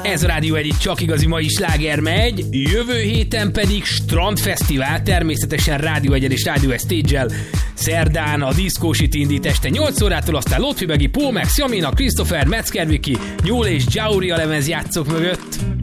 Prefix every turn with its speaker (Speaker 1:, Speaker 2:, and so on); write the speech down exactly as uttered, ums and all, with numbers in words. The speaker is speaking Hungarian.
Speaker 1: Ez a Rádió egy csak igazi mai sláger megy, jövő héten pedig Strandfesztivál, természetesen Rádió egy és Rádió egy Stage-el. Szerdán a Disco City indít este nyolc órától, aztán Lotfi Begi, Paul Max, Jamina, Christopher, Metzger Viki, Nyúl és Jauri a lemezjátszók mögött.